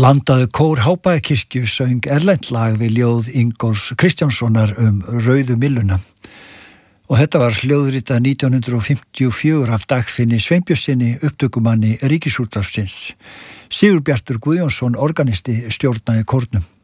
Blandaðu kór Hábæjarkirkju söng erlent lag við ljóð Ingólfs Kristjánssonar Rauðu mylluna. Og þetta var hljóðritað 1954 af Dagfinni Sveinbjörnssyni, upptökumanni Ríkisútvarpsins. Sigurbjartur Guðjónsson, organisti, stjórnaði kórnum.